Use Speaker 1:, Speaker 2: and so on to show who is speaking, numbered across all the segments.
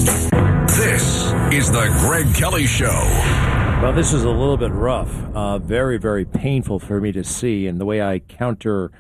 Speaker 1: This is the Greg Kelly Show.
Speaker 2: Well, this is a little bit rough, very, very painful for me to see, and the way I countered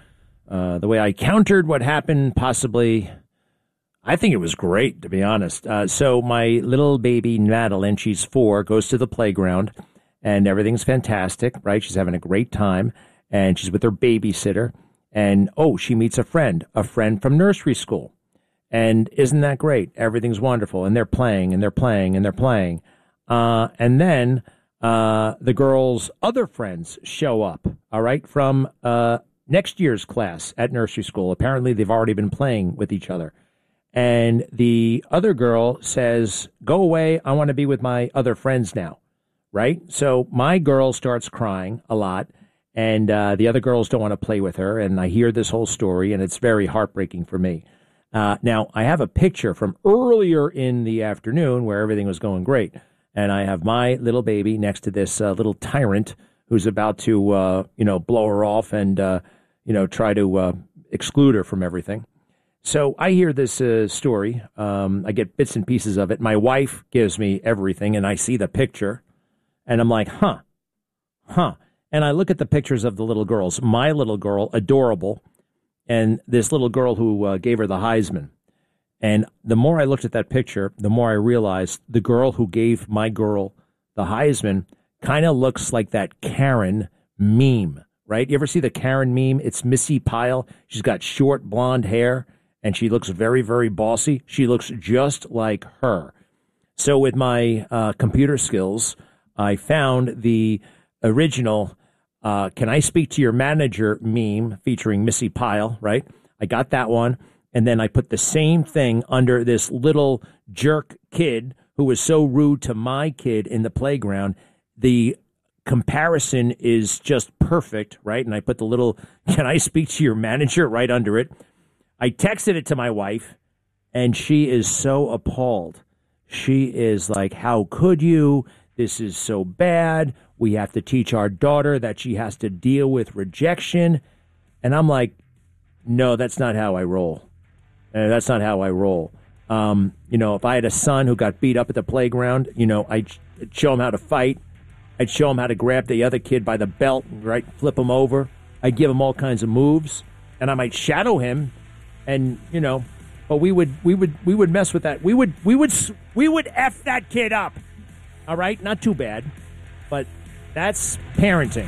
Speaker 2: what happened, possibly, I think it was great, to be honest. So my little baby Madeline, she's 4, goes to the playground, and everything's fantastic, right? She's having a great time, and she's with her babysitter, and she meets a friend from nursery school, and isn't that great? Everything's wonderful, and they're playing, and they're playing, and they're playing, and then the girl's other friends show up, all right, from next year's class at nursery school. Apparently, they've already been playing with each other. And the other girl says, "Go away. I want to be with my other friends now." Right? So my girl starts crying a lot, and the other girls don't want to play with her. And I hear this whole story, and it's very heartbreaking for me. Now, I have a picture from earlier in the afternoon where everything was going great. And I have my little baby next to this little tyrant who's about to, blow her off and, try to exclude her from everything. So I hear this story. I get bits and pieces of it. My wife gives me everything, and I see the picture. And I'm like, huh. And I look at the pictures of the little girls. My little girl, adorable, and this little girl who gave her the Heisman. And the more I looked at that picture, the more I realized the girl who gave my girl the Heisman kind of looks like that Karen meme, right? You ever see the Karen meme? It's Missy Pyle. She's got short blonde hair, and she looks very, very bossy. She looks just like her. So with my computer skills, I found the original "Can I speak to your manager" meme featuring Missy Pyle, right? I got that one. And then I put the same thing under this little jerk kid who was so rude to my kid in the playground. The comparison is just perfect, right? And I put the little "Can I speak to your manager" right under it. I texted it to my wife, and she is so appalled. She is like, "How could you? This is so bad. We have to teach our daughter that she has to deal with rejection." And I'm like, no, that's not how I roll. That's not how I roll. If I had a son who got beat up at the playground, I'd show him how to fight. I'd show him how to grab the other kid by the belt, right, flip him over. I'd give him all kinds of moves, and I might shadow him, and but we would mess with that. We would F that kid up. All right, not too bad, but that's parenting.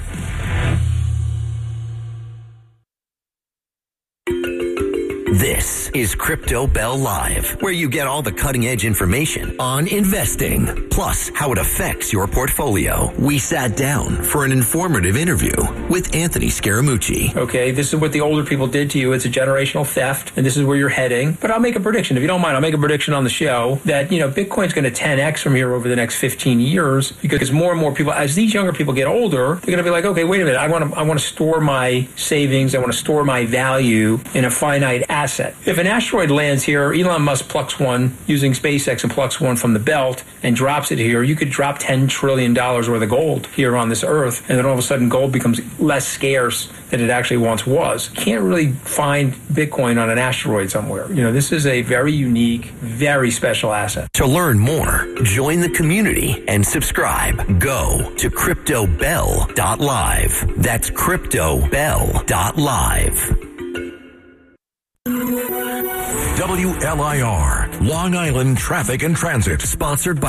Speaker 3: This is Crypto Bell Live, where you get all the cutting-edge information on investing, plus how it affects your portfolio. We sat down for an informative interview with Anthony Scaramucci.
Speaker 4: Okay, this is what the older people did to you. It's a generational theft, and this is where you're heading. But I'll make a prediction. If you don't mind, I'll make a prediction on the show that, Bitcoin's going to 10x from here over the next 15 years, because more and more people, as these younger people get older, they're going to be like, okay, wait a minute, I want to store my savings, I want to store my value in a finite asset. If an asteroid lands here, Elon Musk plucks one using SpaceX and plucks one from the belt and drops it here, you could drop $10 trillion worth of gold here on this earth, and then all of a sudden gold becomes less scarce than it actually once was. You can't really find Bitcoin on an asteroid somewhere. This is a very unique, very special asset.
Speaker 3: To learn more, join the community and subscribe. Go to CryptoBell.live. That's CryptoBell.live.
Speaker 1: WLIR, Long Island Traffic and Transit,
Speaker 3: Sponsored by